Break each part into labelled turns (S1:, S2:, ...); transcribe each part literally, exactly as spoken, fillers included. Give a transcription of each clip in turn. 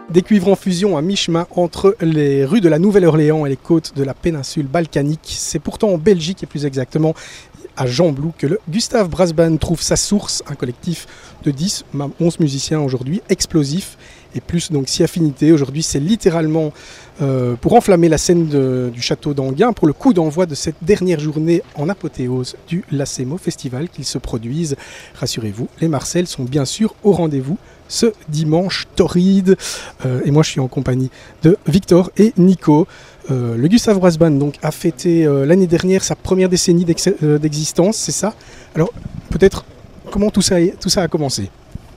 S1: Des cuivres en fusion à mi-chemin entre les rues de la Nouvelle-Orléans et les côtes de la péninsule balkanique. C'est pourtant en Belgique et plus exactement à Gembloux que le Gustave Brass Band trouve sa source, un collectif de dix, même onze musiciens aujourd'hui, explosif et plus donc si affinité. Aujourd'hui, c'est littéralement euh, pour enflammer la scène de, du château d'Anguin pour le coup d'envoi de cette dernière journée en apothéose du Lacemo Festival qu'ils se produisent. Rassurez-vous, les Marcel sont bien sûr au rendez-vous ce dimanche torride. Euh, et moi, je suis en compagnie de Victor et Nico. Euh, le Gustave Brass Band donc, a fêté euh, l'année dernière sa première décennie d'ex- euh, d'existence, c'est ça? Alors, peut-être, comment tout ça, tout ça a commencé?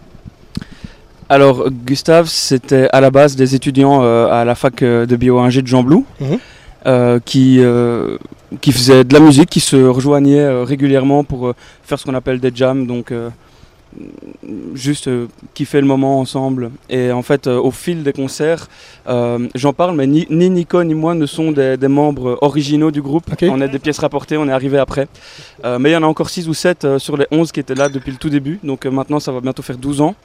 S2: Alors, Gustave, c'était à la base des étudiants euh, à la fac de bio-ingé de Gembloux, mmh. euh, qui, euh, qui faisaient de la musique, qui se rejoignaient euh, régulièrement pour euh, faire ce qu'on appelle des jams, donc euh, juste euh, kiffer le moment ensemble. Et en fait, euh, au fil des concerts, euh, j'en parle, mais ni, ni Nico ni moi ne sont des, des membres originaux du groupe. Okay. On est des pièces rapportées, on est arrivé après. Euh, mais il y en a encore six ou sept euh, sur les onze qui étaient là depuis le tout début, donc euh, maintenant ça va bientôt faire douze ans.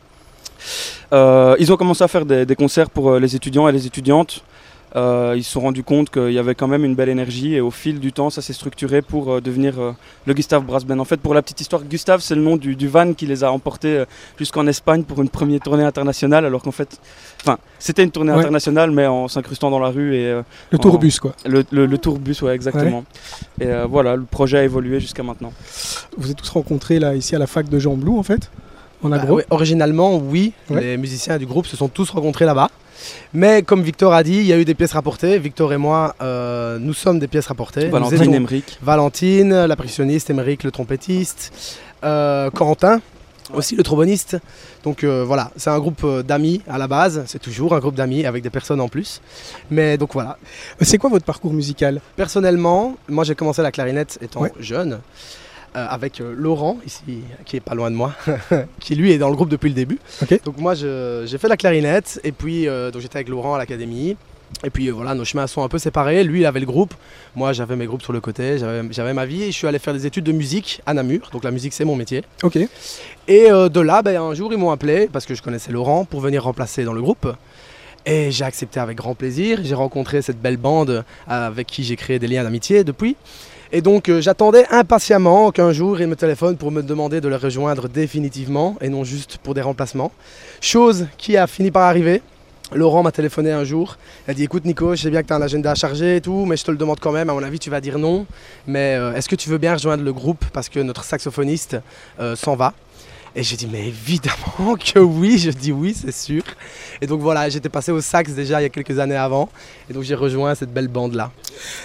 S2: Euh, ils ont commencé à faire des, des concerts pour euh, les étudiants et les étudiantes. Euh, ils se sont rendus compte qu'il y avait quand même une belle énergie et au fil du temps ça s'est structuré pour euh, devenir euh, le Gustave Brass Band. En fait, pour la petite histoire, Gustave c'est le nom du, du van qui les a emportés euh, jusqu'en Espagne pour une première tournée internationale, alors qu'en fait, enfin c'était une tournée ouais. internationale mais en s'incrustant dans la rue et euh,
S1: le tourbus quoi.
S2: Le, le, le tourbus, ouais, exactement. Ouais. Et euh, voilà, le projet a évolué jusqu'à maintenant.
S1: Vous êtes tous rencontrés là ici à la fac de Gembloux en fait? En
S3: bah, oui, originalement, oui, ouais. Les musiciens du groupe se sont tous rencontrés là-bas. Mais comme Victor a dit, il y a eu des pièces rapportées. Victor et moi, euh, nous sommes des pièces rapportées.
S2: Valentine, Émeric.
S3: Valentine, la percussionniste, Émeric, le trompettiste, euh, Corentin, ouais. aussi le tromboniste. Donc euh, voilà, c'est un groupe d'amis à la base. C'est toujours un groupe d'amis avec des personnes en plus. Mais donc voilà.
S1: C'est quoi votre parcours musical?
S3: Personnellement, moi j'ai commencé la clarinette étant ouais. jeune. Euh, avec euh, Laurent, ici, qui est pas loin de moi, qui lui est dans le groupe depuis le début. Okay. Donc moi je, j'ai fait la clarinette et puis euh, donc j'étais avec Laurent à l'académie. Et puis euh, voilà, nos chemins sont un peu séparés. Lui il avait le groupe, moi j'avais mes groupes sur le côté, j'avais, j'avais ma vie et je suis allé faire des études de musique à Namur. Donc la musique c'est mon métier.
S1: Okay.
S3: Et euh, de là, ben, un jour ils m'ont appelé parce que je connaissais Laurent pour venir remplacer dans le groupe. Et j'ai accepté avec grand plaisir. J'ai rencontré cette belle bande avec qui j'ai créé des liens d'amitié depuis. Et donc euh, j'attendais impatiemment qu'un jour ils me téléphonent pour me demander de les rejoindre définitivement et non juste pour des remplacements. Chose qui a fini par arriver. Laurent m'a téléphoné un jour, il a dit écoute Nico, je sais bien que tu as un agenda chargé et tout, mais je te le demande quand même, à mon avis tu vas dire non. Mais euh, est-ce que tu veux bien rejoindre le groupe parce que notre saxophoniste euh, s'en va? Et j'ai dit mais évidemment que oui, je dis oui c'est sûr. Et donc voilà, j'étais passé au sax déjà il y a quelques années avant. Et donc j'ai rejoint cette belle bande là.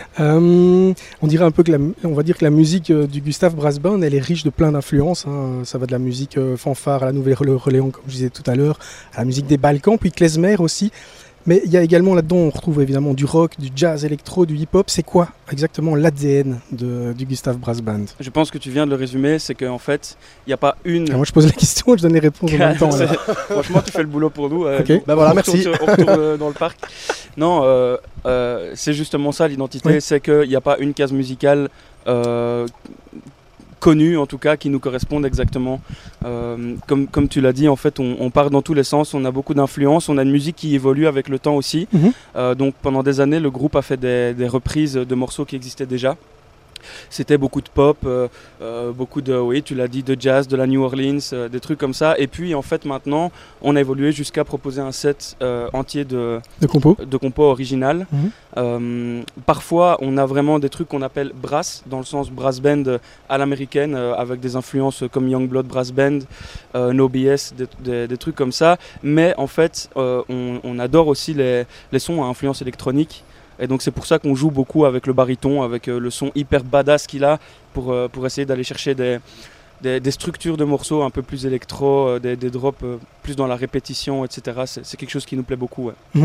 S1: Euh, on dirait un peu que la, on va dire que la musique du Gustave Brass Band elle est riche de plein d'influences. Hein. Ça va de la musique fanfare à la Nouvelle-Orléans comme je disais tout à l'heure, à la musique des Balkans, puis klezmer aussi. Mais il y a également là-dedans, on retrouve évidemment du rock, du jazz électro, du hip-hop. C'est quoi exactement l'A D N de, du Gustave Brass Band?
S2: Je pense que tu viens de le résumer, c'est qu'en fait, il n'y a pas une...
S1: Ah, moi je pose la question et je donne les réponses en même temps.
S2: Franchement, tu fais le boulot pour nous. Euh,
S1: okay.
S3: Ben voilà, merci.
S2: On retourne, on retourne dans le parc. Non, euh, euh, c'est justement ça l'identité, oui. C'est qu'il n'y a pas une case musicale... Euh, connus en tout cas, qui nous correspondent exactement. Euh, comme, comme tu l'as dit, en fait, on, on part dans tous les sens, on a beaucoup d'influence, on a une musique qui évolue avec le temps aussi. Mm-hmm. Euh, donc pendant des années, le groupe a fait des, des reprises de morceaux qui existaient déjà. C'était beaucoup de pop, euh, euh, beaucoup de, oui, tu l'as dit, de jazz, de la New Orleans, euh, des trucs comme ça. Et puis, en fait, maintenant, on a évolué jusqu'à proposer un set euh, entier de,
S1: de compos
S2: de compos originales. Mmh. Euh, parfois, on a vraiment des trucs qu'on appelle brass, dans le sens brass band à l'américaine, euh, avec des influences comme Youngblood Brass Band, euh, No B S, des, des, des trucs comme ça. Mais en fait, euh, on, on adore aussi les, les sons à influence électronique. Et donc c'est pour ça qu'on joue beaucoup avec le baryton, avec euh, le son hyper badass qu'il a, pour, euh, pour essayer d'aller chercher des, des, des structures de morceaux un peu plus électro, euh, des, des drops euh, plus dans la répétition, et cetera. C'est, c'est quelque chose qui nous plaît beaucoup. Ouais. Mmh.